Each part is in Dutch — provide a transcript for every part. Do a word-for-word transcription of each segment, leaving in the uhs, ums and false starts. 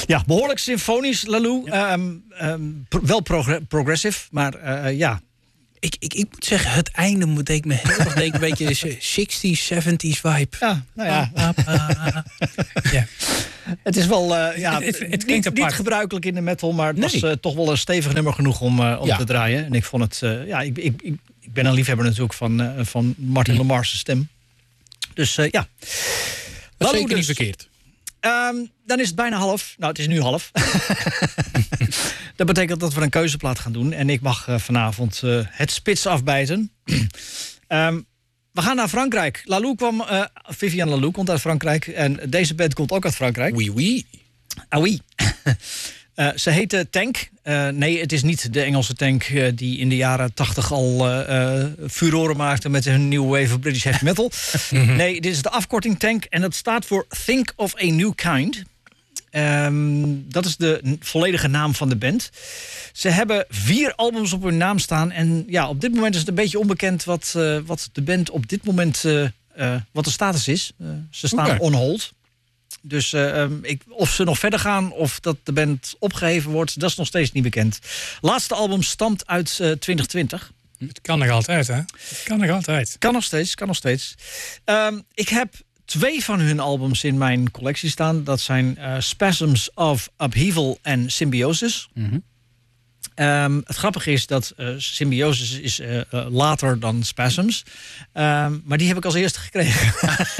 Ja, behoorlijk symfonisch, Laloux. Um, um, pro- wel progr- progressive, maar uh, ja... Ik, ik, ik moet zeggen, het einde moet ik me heel erg denken... een beetje de zestig's, zeventig's vibe. Ja, nou ja. Ah, ah, ah, ah. ja. Het is wel uh, ja, Het- het- het klinkt niet, apart. niet gebruikelijk in de metal... maar het Nee. was uh, toch wel een stevig nummer genoeg om, uh, om Ja. te draaien. En ik vond het... Uh, ja, ik, ik, ik, ik ben een liefhebber natuurlijk van, uh, van Martin Hm. Lamar's stem. Dus uh, ja. Dat is Laloux zeker niet dus. verkeerd. Um, dan is het bijna half. Nou, het is nu half. Dat betekent dat we een keuzeplaat gaan doen. En ik mag uh, vanavond uh, het spits afbijten. um, we gaan naar Frankrijk. Laloux kwam... Uh, Vivian Laloux komt uit Frankrijk. En deze band komt ook uit Frankrijk. Oui, oui. Ah oui. Uh, ze heette Tank. Uh, nee, het is niet de Engelse Tank uh, die in de jaren tachtig al uh, uh, furoren maakte met hun nieuwe wave of British heavy metal. Nee, dit is de afkorting Tank en dat staat voor Think of a New Kind. Um, dat is de n- volledige naam van de band. Ze hebben vier albums op hun naam staan. En ja, op dit moment is het een beetje onbekend wat, uh, wat de band op dit moment, uh, uh, wat de status is. Uh, ze staan Oké. on hold. Dus uh, um, ik, of ze nog verder gaan of dat de band opgeheven wordt, dat is nog steeds niet bekend. Laatste album stamt uit uh, twintig twintig. Het kan nog altijd, hè? Het kan nog altijd. Kan nog steeds, kan nog steeds. Um, ik heb twee van hun albums in mijn collectie staan. Dat zijn uh, Spasms of Upheaval en Symbiosis. Mm-hmm. Um, het grappige is dat uh, Symbiosis is uh, uh, later dan Spasms. Um, maar die heb ik als eerste gekregen.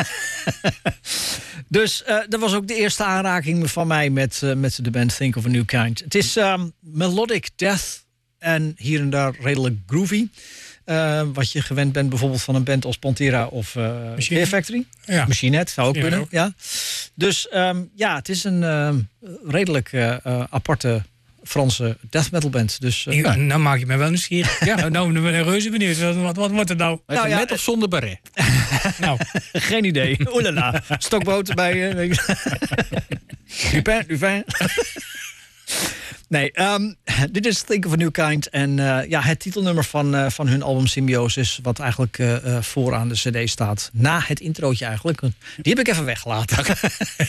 Dus uh, dat was ook de eerste aanraking van mij met, uh, met de band Think of a New Kind. Het is um, melodic death en hier en daar redelijk groovy. Uh, wat je gewend bent bijvoorbeeld van een band als Pantera of uh, Fear Factory. Ja. Machine Head zou ook Ja, kunnen. ook. Ja. Dus um, ja, het is een uh, redelijk uh, uh, aparte Franse death metal band. Dus, uh, Ik- ja. Nou maak je me wel nieuwsgierig. Ja, nou, nou ben ik reuze benieuwd. Wat, wat, wat wordt het nou? Nou ja, Met of zonder baret? Nou, Geen idee. Oelala. Stokboot erbij. Uh, Lupin, Lupin. Nee, um, dit is Think of a New Kind. En uh, ja, het titelnummer van, uh, van hun album Symbiosis, wat eigenlijk uh, uh, vooraan de cd staat. Na het introotje eigenlijk. Die heb ik even weggelaten.